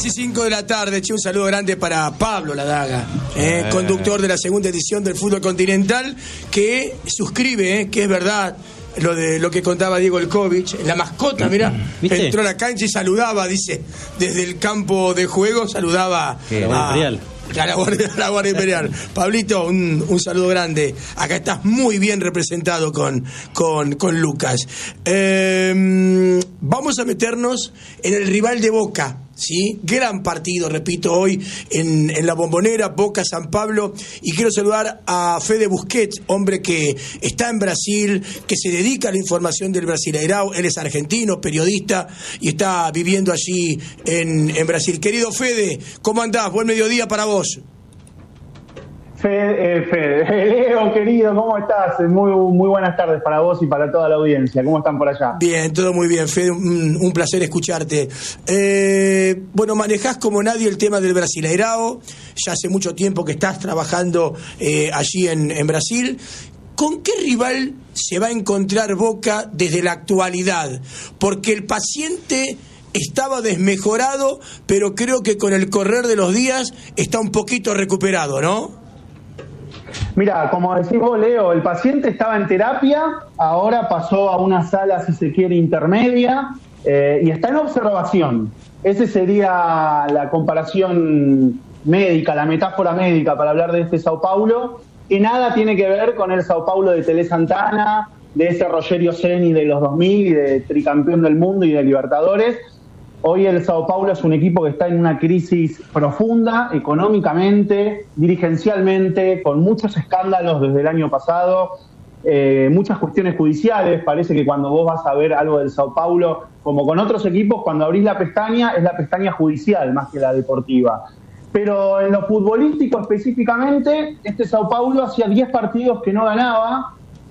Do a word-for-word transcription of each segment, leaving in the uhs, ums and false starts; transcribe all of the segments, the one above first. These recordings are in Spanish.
diez y cinco de la tarde, che, un saludo grande para Pablo Ladaga, eh, eh. conductor de la segunda edición del Fútbol Continental, que suscribe, eh, que es verdad lo de lo que contaba Diego Elkovich, la mascota, mirá, ¿viste? Entró a la cancha y saludaba, dice, desde el campo de juego, saludaba ¿Qué, a, Imperial? a la Guardia, a la Guardia Imperial. Pablito, un, un saludo grande. Acá estás muy bien representado con, con, con Lucas. Eh, vamos a meternos en el rival de Boca. ¿Sí? Gran partido, repito, hoy en, en la Bombonera, Boca San Pablo, y quiero saludar a Fede Busquets, hombre que está en Brasil, que se dedica a la información del Brasileirao. Él es argentino, periodista, y está viviendo allí en, en Brasil. Querido Fede, ¿cómo andás? Buen mediodía para vos. Fede, eh, Fede, Leo, querido, ¿cómo estás? Muy, muy buenas tardes para vos y para toda la audiencia. ¿Cómo están por allá? Bien, todo muy bien, Fede, un, un placer escucharte. Eh, bueno, manejás como nadie el tema del Brasileirao, ya hace mucho tiempo que estás trabajando eh, allí en, en Brasil. ¿Con qué rival se va a encontrar Boca desde la actualidad? Porque el paciente estaba desmejorado, pero creo que con el correr de los días está un poquito recuperado, ¿no? Mira, como decís vos, Leo, el paciente estaba en terapia, ahora pasó a una sala, si se quiere, intermedia, eh, y está en observación. Esa sería la comparación médica, la metáfora médica para hablar de este Sao Paulo, que nada tiene que ver con el Sao Paulo de Tele Santana, de ese Rogerio Ceni de los dos mil, y de tricampeón del mundo y de Libertadores. Hoy el Sao Paulo es un equipo que está en una crisis profunda, económicamente, dirigencialmente, con muchos escándalos desde el año pasado, eh, muchas cuestiones judiciales. Parece que cuando vos vas a ver algo del Sao Paulo, como con otros equipos, cuando abrís la pestaña, es la pestaña judicial más que la deportiva. Pero en lo futbolístico específicamente, este Sao Paulo hacía diez partidos que no ganaba,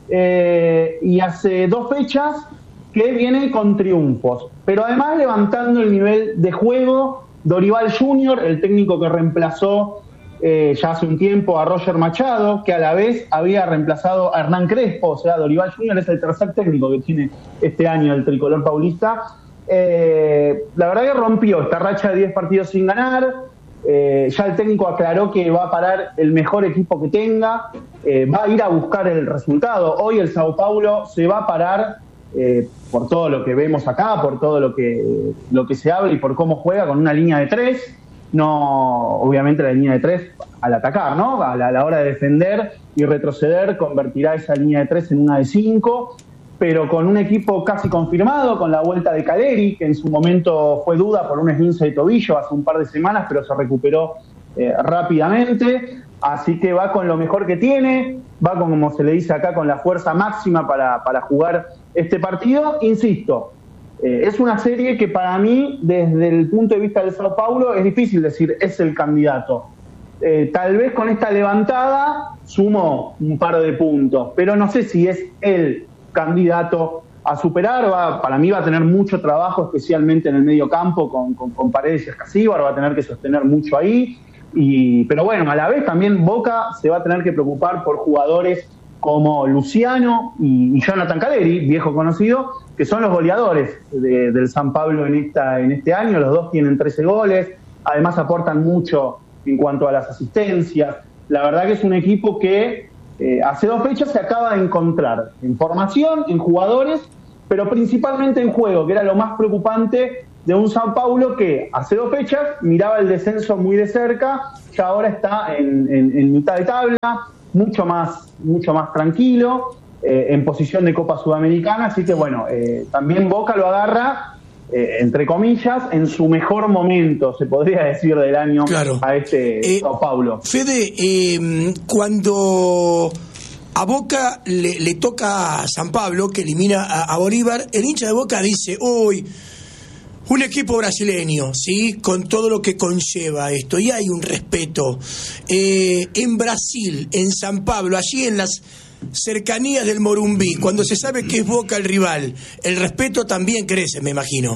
eh, y hace dos fechas que viene con triunfos, pero además levantando el nivel de juego. Dorival junior, el técnico que reemplazó eh, ya hace un tiempo a Roger Machado, que a la vez había reemplazado a Hernán Crespo, o sea, Dorival junior es el tercer técnico que tiene este año el tricolor paulista. Eh, la verdad que rompió esta racha de diez partidos sin ganar. Eh, ya el técnico aclaró que va a parar el mejor equipo que tenga, eh, va a ir a buscar el resultado. Hoy el Sao Paulo se va a parar, Eh, por todo lo que vemos acá, por todo lo que lo que se habla y por cómo juega, con una línea de tres. No, obviamente la línea de tres al atacar, ¿no? A la, a la hora de defender y retroceder, convertirá esa línea de tres en una de cinco, pero con un equipo casi confirmado, con la vuelta de Caleri, que en su momento fue duda por un esguince de tobillo hace un par de semanas, pero se recuperó eh, rápidamente. Así que va con lo mejor que tiene, va con, como se le dice acá, con la fuerza máxima para, para jugar este partido. Insisto, eh, es una serie que para mí, desde el punto de vista del Sao Paulo, es difícil decir es el candidato. Eh, tal vez con esta levantada sumó un par de puntos, pero no sé si es el candidato a superar. Va, para mí va a tener mucho trabajo, especialmente en el medio campo, con, con, con Paredes y Escasíbar, va a tener que sostener mucho ahí. Y, pero bueno, a la vez también Boca se va a tener que preocupar por jugadores como Luciano y, y Jonathan Caleri, viejo conocido, que son los goleadores de, del San Pablo en, esta, en este año. Los dos tienen trece goles, además aportan mucho en cuanto a las asistencias. La verdad que es un equipo que eh, hace dos fechas se acaba de encontrar en formación, en jugadores, pero principalmente en juego, que era lo más preocupante de un San Paulo que hace dos fechas miraba el descenso muy de cerca, ya ahora está en, en, en mitad de tabla, mucho más, mucho más tranquilo, eh, en posición de Copa Sudamericana. Así que bueno, eh, también Boca lo agarra, eh, entre comillas, en su mejor momento, se podría decir, del año, claro, a este eh, Sao Paulo. Fede, eh, cuando a Boca le, le toca a San Pablo, que elimina a, a Bolívar, el hincha de Boca dice, uy, un equipo brasileño, ¿sí? Con todo lo que conlleva esto, y hay un respeto. Eh, en Brasil, en San Pablo, allí en las cercanías del Morumbí, cuando se sabe que es Boca el rival, el respeto también crece, me imagino.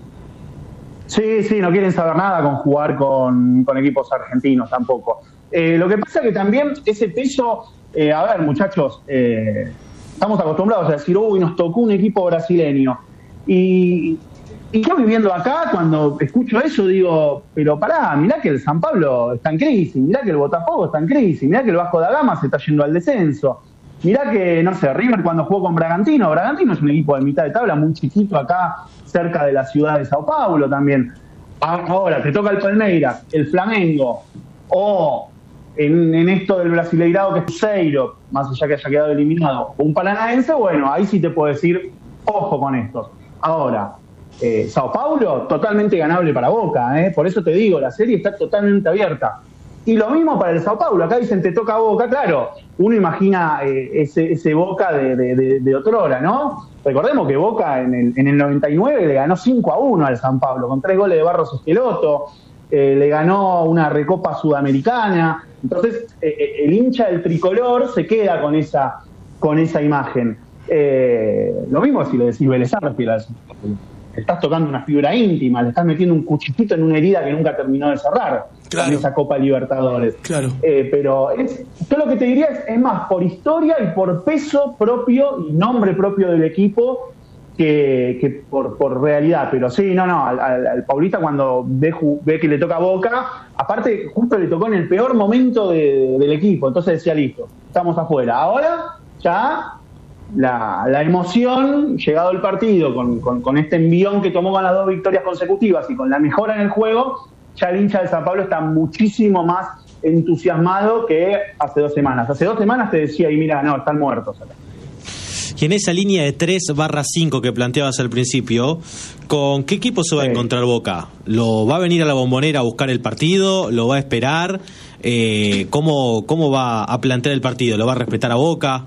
Sí, sí, no quieren saber nada con jugar con, con equipos argentinos tampoco. Eh, lo que pasa es que también ese peso, eh, a ver, muchachos, eh, estamos acostumbrados a decir, uy, nos tocó un equipo brasileño. Y y yo viviendo acá, cuando escucho eso, digo, pero pará, mirá que el San Pablo está en crisis, mirá que el Botafogo está en crisis, mirá que el Vasco da Gama se está yendo al descenso, mirá que, no sé, River cuando jugó con Bragantino, Bragantino es un equipo de mitad de tabla muy chiquito acá, cerca de la ciudad de Sao Paulo también. Ahora, te toca el Palmeiras, el Flamengo, o en, en esto del Brasileirao que es Cruzeiro, más allá que haya quedado eliminado, un Paranaense, bueno, ahí sí te puedo decir, ojo con esto. Ahora, eh, Sao Paulo, totalmente ganable para Boca, ¿eh? Por eso te digo, la serie está totalmente abierta. Y lo mismo para el Sao Paulo, acá dicen te toca Boca, claro, uno imagina eh, ese, ese Boca de, de, de, de otrora, ¿no? Recordemos que Boca en el, en el noventa y nueve le ganó cinco a uno al San Pablo, con tres goles de Barros Esqueloto, eh, le ganó una Recopa Sudamericana, entonces eh, el hincha del tricolor se queda con esa, con esa imagen. Eh, lo mismo si le decís Vélez Sarsfield, estás tocando una fibra íntima, le estás metiendo un cuchillito en una herida que nunca terminó de cerrar, claro, en esa Copa Libertadores. Claro. Eh, pero es, yo lo que te diría es, es más por historia y por peso propio y nombre propio del equipo que, que por, por realidad. Pero sí, no, no, al, al, al Paulista cuando ve, ve que le toca a Boca, aparte justo le tocó en el peor momento de, del equipo, entonces decía, listo, estamos afuera. Ahora ya... La, la emoción, llegado el partido, con, con, con este envión que tomó con las dos victorias consecutivas y con la mejora en el juego, ya el hincha de San Pablo está muchísimo más entusiasmado que hace dos semanas. Hace dos semanas te decía, y mira, no, están muertos. Y en esa línea de tres barra cinco que planteabas al principio, ¿con qué equipo se va sí. a encontrar Boca? ¿Lo va a venir a la Bombonera a buscar el partido? ¿Lo va a esperar? Eh, ¿cómo, ¿Cómo va a plantear el partido? ¿Lo va a respetar a Boca?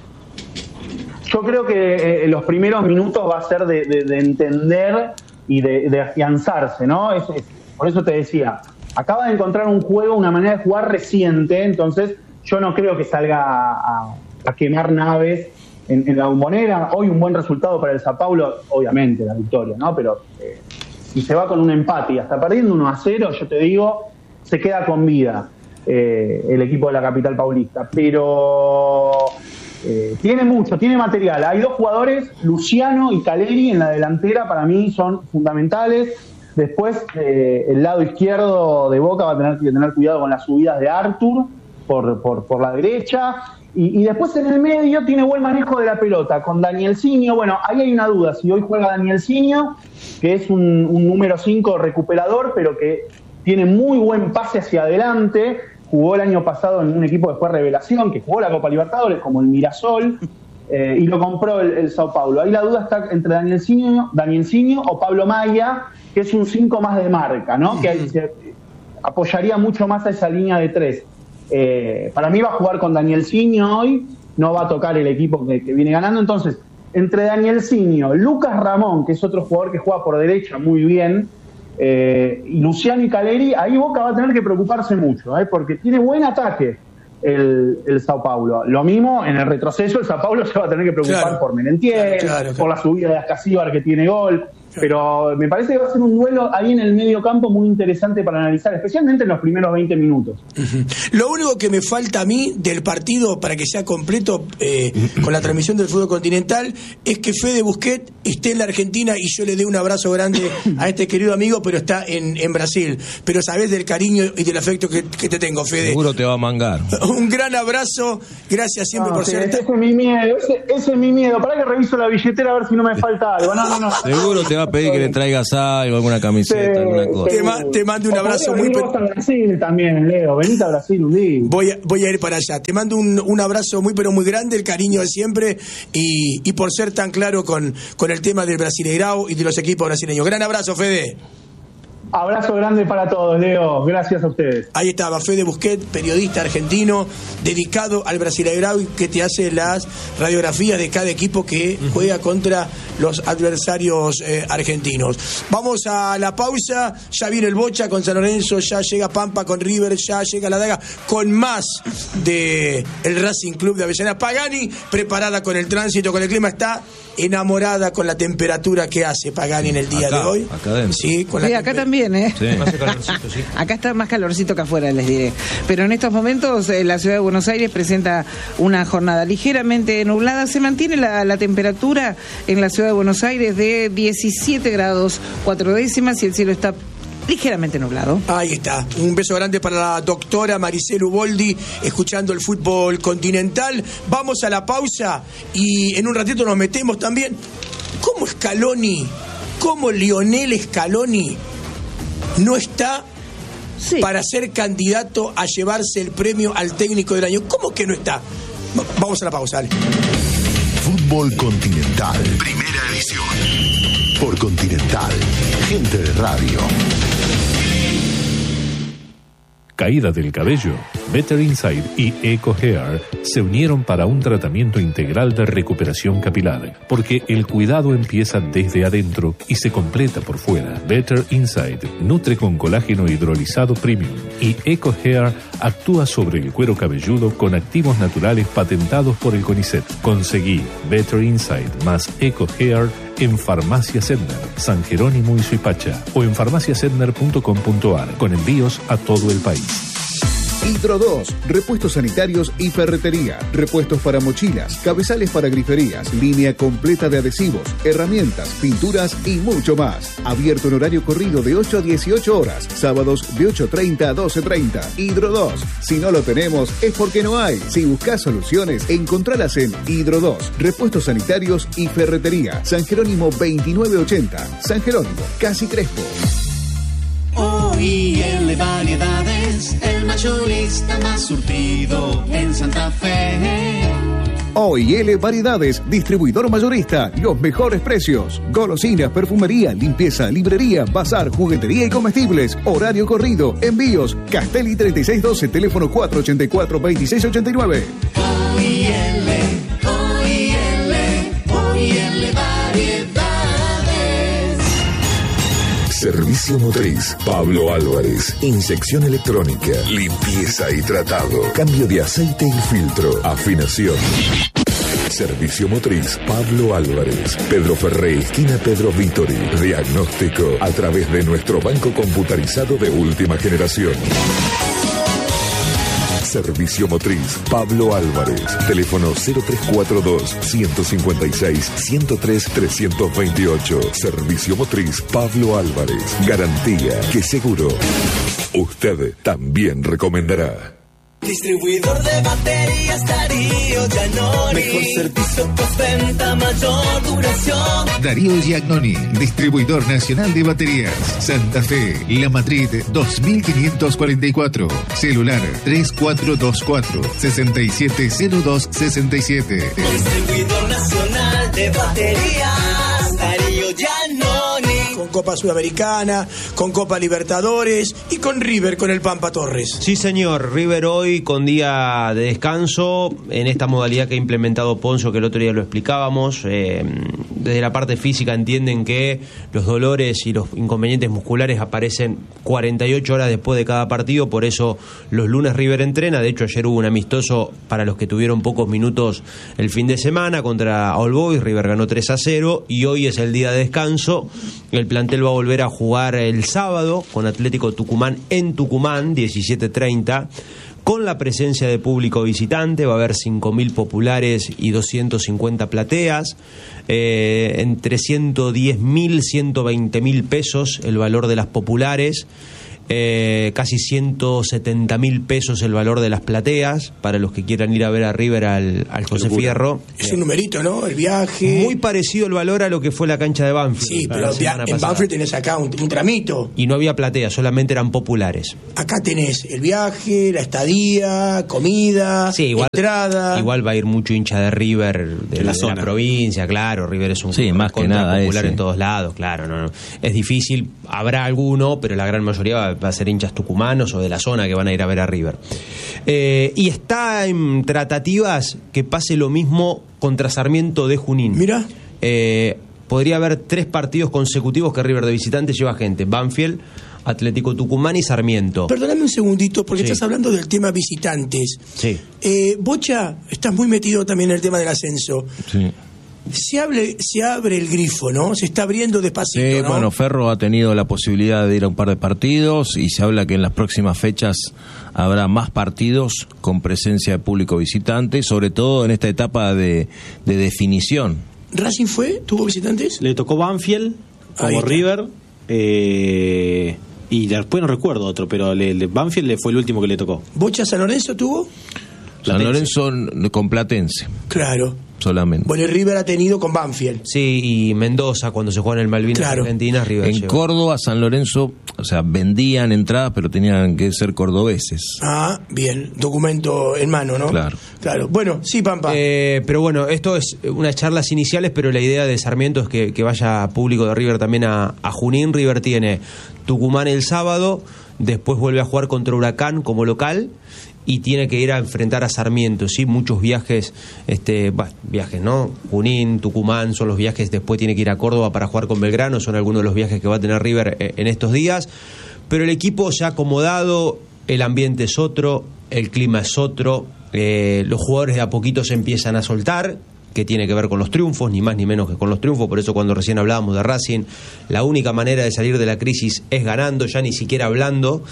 Yo creo que eh, los primeros minutos va a ser de, de, de entender y de, de afianzarse, ¿no? Es, es, por eso te decía, acaba de encontrar un juego, una manera de jugar reciente, entonces yo no creo que salga a, a quemar naves en, en la Bombonera. Hoy un buen resultado para el Sao Paulo, obviamente la victoria, ¿no? Pero eh, si se va con un empate y hasta perdiendo uno a cero, yo te digo, se queda con vida eh, el equipo de la capital paulista. Pero... Eh, tiene mucho, tiene material. Hay dos jugadores, Luciano y Caleri, en la delantera, para mí son fundamentales. Después, eh, el lado izquierdo de Boca va a tener que tener cuidado con las subidas de Arthur por, por, por la derecha. Y, y después en el medio tiene buen manejo de la pelota con Danielsinho. Bueno, ahí hay una duda. Si hoy juega Danielsinho, que es un, un número cinco recuperador, pero que tiene muy buen pase hacia adelante. Jugó el año pasado en un equipo que fue revelación, que jugó la Copa Libertadores, como el Mirasol, eh, y lo compró el, el Sao Paulo. Ahí la duda está entre Danielsinho, Danielsinho o Pablo Maya, que es un cinco más de marca, ¿no? Que se apoyaría mucho más a esa línea de tres. Eh, para mí va a jugar con Danielsinho hoy, no va a tocar el equipo que, que viene ganando. Entonces, entre Danielsinho, Lucas Ramón, que es otro jugador que juega por derecha muy bien, Eh, y Luciano y Caleri, ahí Boca va a tener que preocuparse mucho, ¿eh? Porque tiene buen ataque el, el Sao Paulo. Lo mismo en el retroceso, el Sao Paulo se va a tener que preocupar claro, por Merentiel, claro, claro, claro. por la subida de Ascasíbar que tiene gol. Pero me parece que va a ser un duelo ahí en el medio campo muy interesante para analizar, especialmente en los primeros veinte minutos. Uh-huh. Lo único que me falta a mí del partido para que sea completo eh, con la transmisión del fútbol continental es que Fede Busquets esté en la Argentina y yo le dé un abrazo grande a este querido amigo, pero está en, en Brasil. Pero sabés del cariño y del afecto que, que te tengo, Fede. Seguro te va a mangar. Un gran abrazo, gracias siempre no, por ser... Ese es mi miedo, ese, ese es mi miedo. Para que reviso la billetera a ver si no me falta algo. No, no, no. Seguro te va a pedir que le traigas algo, alguna camiseta, sí, alguna cosa. Te, ma- te mando un abrazo muy... Vos a Brasil también, Leo, venite a Brasil un día. Voy a, voy a ir para allá. Te mando un, un abrazo muy pero muy grande, el cariño de siempre y, y por ser tan claro con, con el tema del Brasileirao y de los equipos brasileños. Gran abrazo, Fede. Abrazo grande para todos, Leo. Gracias a ustedes. Ahí estaba Fede Busquets, periodista argentino, dedicado al Brasileirao y que te hace las radiografías de cada equipo que juega contra los adversarios eh, argentinos. Vamos a la pausa. Ya viene el Bocha con San Lorenzo, ya llega Pampa con River, ya llega la Daga con más de el Racing Club de Avellaneda. Pagani preparada con el tránsito, con el clima, está enamorada con la temperatura que hace Pagani en el día Acá, de hoy. acá adentro. Sí, con la Sí, acá temper- también, ¿eh? Sí. Hace calorcito, sí. Acá está más calorcito que afuera, les diré. Pero en estos momentos eh, la ciudad de Buenos Aires presenta una jornada ligeramente nublada. Se mantiene la, la temperatura en la ciudad de Buenos Aires de diecisiete grados cuatro décimas y el cielo está ligeramente nublado. Ahí está. Un beso grande para la doctora Maricel Uboldi, escuchando el fútbol continental. Vamos a la pausa y en un ratito nos metemos también. ¿Cómo Scaloni, cómo Lionel Scaloni no está Sí. para ser candidato a llevarse el premio al técnico del año? ¿Cómo que no está? Va- Vamos a la pausa, dale. Fútbol Continental. Primera edición. Por Continental. Gente de radio. Caída del cabello, Better Inside y Eco Hair se unieron para un tratamiento integral de recuperación capilar, porque el cuidado empieza desde adentro y se completa por fuera. Better Inside nutre con colágeno hidrolizado premium y Eco Hair actúa sobre el cuero cabelludo con activos naturales patentados por el CONICET. Conseguí Better Inside más Eco Hair en Farmacia Sedner, San Jerónimo y Suipacha, o en farmacia sedner punto com punto ar, con envíos a todo el país. Hidro dos, repuestos sanitarios y ferretería, repuestos para mochilas, cabezales para griferías, línea completa de adhesivos, herramientas, pinturas y mucho más. Abierto en horario corrido de ocho a dieciocho horas, sábados de ocho treinta a doce treinta. Hidro dos, si no lo tenemos es porque no hay. Si buscas soluciones, encontralas en Hidro dos, repuestos sanitarios y ferretería, San Jerónimo veintinueve ochenta, San Jerónimo, Casi Crespo. O I L Variedades, el mayorista más surtido en Santa Fe. O I L Variedades, distribuidor mayorista, los mejores precios. Golosinas, perfumería, limpieza, librería, bazar, juguetería y comestibles. Horario corrido, envíos. Castelli treinta y seis doce, teléfono cuatro ochenta y cuatro, veintiséis ochenta y nueve. O I L, O I L, O I L Variedades. Servicio motriz. Pablo Álvarez. Inyección electrónica. Limpieza y tratado. Cambio de aceite y filtro. Afinación. Servicio motriz. Pablo Álvarez. Pedro Ferré, esquina Pedro Vítori. Diagnóstico a través de nuestro banco computarizado de última generación. Servicio motriz. Pablo Álvarez. Teléfono cero tres cuatro dos, uno cinco seis, uno cero tres, tres dos ocho. Servicio motriz. Pablo Álvarez. Garantía que seguro usted también recomendará. Distribuidor de baterías Darío Giannoni. Mejor servicio postventa, mayor duración. Darío Giannoni, distribuidor nacional de baterías. Santa Fe, La Madrid dos mil quinientos cuarenta y cuatro. Celular tres cuatro dos cuatro, seis siete cero dos seis siete. Distribuidor nacional de baterías Darío Giannoni. Con Copa Sudamericana, con Copa Libertadores y con River, con el Pampa Torres. Sí, señor. River hoy con día de descanso en esta modalidad que ha implementado Ponzo, que el otro día lo explicábamos. Eh, desde la parte física entienden que los dolores y los inconvenientes musculares aparecen cuarenta y ocho horas después de cada partido, por eso los lunes River entrena. De hecho, ayer hubo un amistoso para los que tuvieron pocos minutos el fin de semana contra All Boys. River ganó tres a cero y hoy es el día de descanso. El plantel va a volver a jugar el sábado con Atlético Tucumán en Tucumán, diecisiete treinta, con la presencia de público visitante. Va a haber cinco mil populares y doscientas cincuenta plateas, eh, entre ciento diez mil, ciento veinte mil pesos el valor de las populares. Eh, casi ciento setenta mil pesos el valor de las plateas para los que quieran ir a ver a River al, al José Fierro. Es un numerito, ¿no? El viaje. Muy parecido el valor a lo que fue la cancha de Banfield. Sí, pero via- en Banfield tenés acá un, un tramito. Y no había platea, solamente eran populares. Acá tenés el viaje, la estadía, comida, Sí, igual, entrada. igual va a ir mucho hincha de River de, De la de zona. la provincia, claro. River es un Sí, más que contra nada popular ese. en todos lados, claro. No, no. Es difícil, habrá alguno, pero la gran mayoría va, va a ser hinchas tucumanos o de la zona que van a ir a ver a River. Eh, y está en tratativas que pase lo mismo contra Sarmiento de Junín. Mira. Eh, podría haber tres partidos consecutivos que River de visitante lleva gente: Banfield, Atlético Tucumán y Sarmiento. Perdóname un segundito, porque Sí. estás hablando del tema visitantes. Sí. Eh, Bocha, estás muy metido también en el tema del ascenso. Sí. Se abre, se abre el grifo, ¿no? Se está abriendo despacito, Sí, ¿no? bueno, Ferro ha tenido la posibilidad de ir a un par de partidos y se habla que en las próximas fechas habrá más partidos con presencia de público visitante, sobre todo en esta etapa de, de definición. ¿Racing fue? ¿Tuvo visitantes? Le tocó Banfield, Ahí como está. River, eh, y después no recuerdo otro, pero le, le- Banfield le fue el último que le tocó. ¿Bocha San Lorenzo tuvo? San Platense. Lorenzo n- con Platense, Claro. solamente. Bueno, y River ha tenido con Banfield. Sí, y Mendoza, cuando se juega en el Malvinas Claro. Argentina, River En lleva. Córdoba, San Lorenzo, o sea, vendían entradas, pero tenían que ser cordobeses. Ah, bien. Documento en mano, ¿no? Claro. Claro. Bueno, sí, Pampa. Eh, pero bueno, esto es unas charlas iniciales, pero la idea de Sarmiento es que, que vaya público de River también a, a Junín. River tiene Tucumán el sábado, después vuelve a jugar contra Huracán como local y tiene que ir a enfrentar a Sarmiento, ¿sí? Muchos viajes, este, bueno, viajes, ¿no? Junín, Tucumán son los viajes, después tiene que ir a Córdoba para jugar con Belgrano, son algunos de los viajes que va a tener River eh, en estos días, pero el equipo se ha acomodado, el ambiente es otro, el clima es otro, eh, los jugadores de a poquito se empiezan a soltar, que tiene que ver con los triunfos, ni más ni menos que con los triunfos. Por eso cuando recién hablábamos de Racing, la única manera de salir de la crisis es ganando, ya ni siquiera hablando.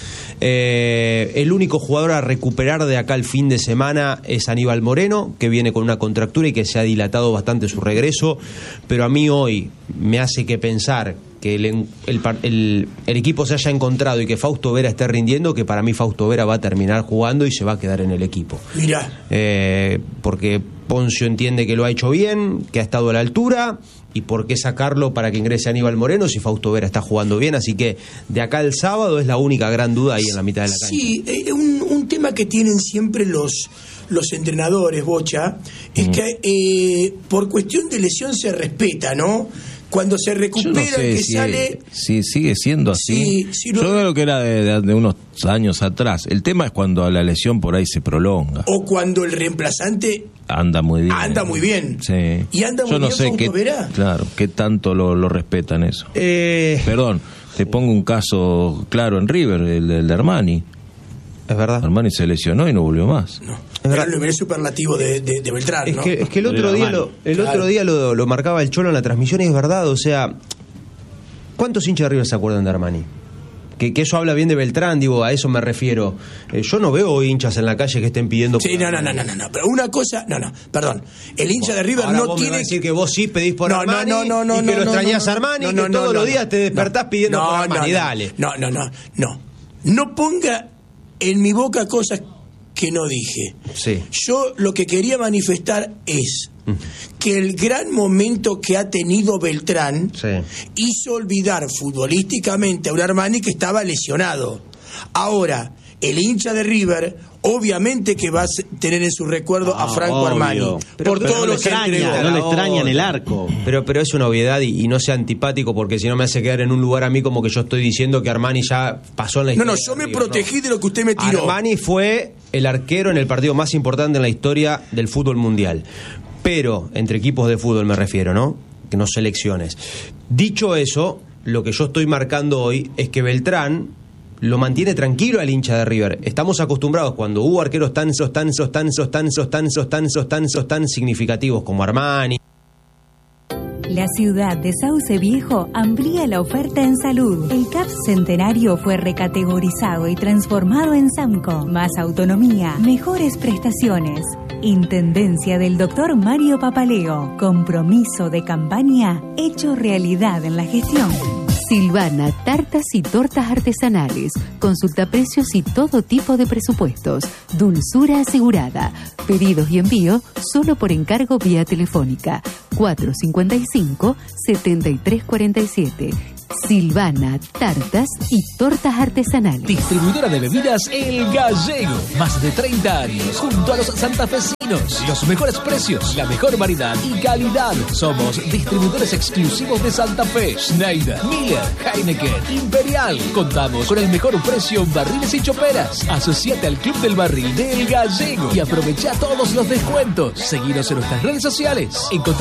Eh, el único jugador a recuperar de acá el fin de semana es Aníbal Moreno, que viene con una contractura y que se ha dilatado bastante su regreso, pero a mí hoy me hace que pensar que el, el, el, el equipo se haya encontrado y que Fausto Vera esté rindiendo, que para mí Fausto Vera va a terminar jugando y se va a quedar en el equipo. Mirá. Eh, porque Poncio entiende que lo ha hecho bien, que ha estado a la altura, y por qué sacarlo para que ingrese Aníbal Moreno si Fausto Vera está jugando bien. Así que de acá al sábado es la única gran duda ahí en la mitad de la cancha. Sí, eh, un, un tema que tienen siempre los, los entrenadores, Bocha, es Mm. que eh, por cuestión de lesión se respeta, ¿no? Cuando se Yo recupera no el sé que si, sale... si sigue siendo así. Sí, sí, no- Yo creo que era de, de- de unos años atrás. El tema es cuando la lesión por ahí se prolonga. O cuando el reemplazante Anda muy bien. anda muy bien. Sí. ¿Y anda muy Yo no bien sé Fausto qué, Vera? claro, qué tanto lo, lo respetan eso. Eh, Perdón, te pongo un caso claro en River, el, el de Armani. es verdad. Armani se lesionó y no volvió más. No, verdad. era el nivel superlativo de, de, de Beltrán, Es ¿no? que, es que el otro Del día, hermano. lo, el Claro. otro día lo, lo marcaba el Cholo en la transmisión y es verdad. O sea, ¿cuántos hinchas de River se acuerdan de Armani? Que, que eso habla bien de Beltrán, digo, a eso me refiero. Eh, yo no veo hinchas en la calle que estén pidiendo... Sí, no, no, no, no, no, no, pero una cosa, no, no, perdón, el hincha de River Ahora no vos me tiene vas a decir que vos sí pedís por No, no, Armani no, no, no, y que no, lo no, extrañás no, a Armani no, y no, que no, todos no, los días no, te despertás no, pidiendo no, por no, Armani, no, dale. No, no, no, no. No ponga en mi boca cosas que no dije. Sí. Yo lo que quería manifestar es que el gran momento que ha tenido Beltrán Sí. hizo olvidar futbolísticamente a un Armani que estaba lesionado. Ahora, el hincha de River, obviamente que va a se- tener en su recuerdo a Ah, Franco obvio. Armani. Pero- por pero todo no lo le que extraña, entregó. no le extraña en el arco. Pero, pero es una obviedad y, y no sea antipático porque si no me hace quedar en un lugar a mí como que yo estoy diciendo que Armani ya pasó en la No, historia. no, yo de me River, protegí no. de lo que usted me tiró. Armani fue el arquero en el partido más importante en la historia del fútbol mundial. Pero, entre equipos de fútbol me refiero, ¿no? Que no selecciones. Dicho eso, lo que yo estoy marcando hoy es que Beltrán lo mantiene tranquilo al hincha de River. Estamos acostumbrados cuando hubo arqueros tan, tan, tan, tan, tan, tan, tan, tan, tan, tan significativos como Armani. La ciudad de Sauce Viejo amplía la oferta en salud. El C A P Centenario fue recategorizado y transformado en SAMCO. Más autonomía, mejores prestaciones. Intendencia del doctor Mario Papaleo. Compromiso de campaña hecho realidad en la gestión. Silvana, tartas y tortas artesanales. Consulta precios y todo tipo de presupuestos. Dulzura asegurada. Pedidos y envío solo por encargo vía telefónica. cuatro cinco cinco, siete tres cuatro siete. Silvana, tartas y tortas artesanales. Distribuidora de bebidas El Gallego. Más de treinta años junto a los santafesinos. Los mejores precios, la mejor variedad y calidad. Somos distribuidores exclusivos de Santa Fe, Schneider, Miller, Heineken, Imperial. Contamos con el mejor precio en barriles y choperas. Asociate al Club del Barril de El Gallego y aprovecha todos los descuentos. Seguinos en nuestras redes sociales. Encontrá